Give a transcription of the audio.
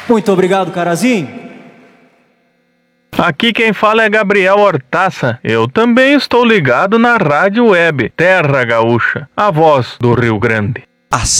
Muito obrigado, Carazinho. Aqui quem fala é Gabriel Hortaça. Eu também estou ligado na Rádio Web Terra Gaúcha, a voz do Rio Grande.